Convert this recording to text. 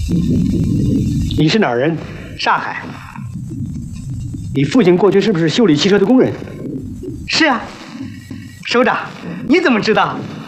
你是哪儿人？上海。你父亲过去是不是修理汽车的工人？ 是啊。首长，你怎么知道？